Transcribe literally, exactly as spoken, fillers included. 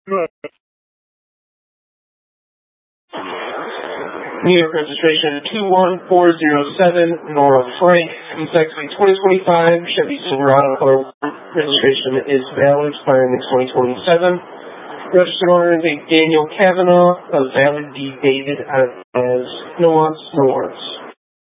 New York registration two one four zero seven, Nora Frank, Kentucky twenty twenty-five, Chevy Silverado color registration is valid, expiring in twenty twenty-seven. Registered owner is a Daniel Kavanaugh, a valid deed dated as Nuance North.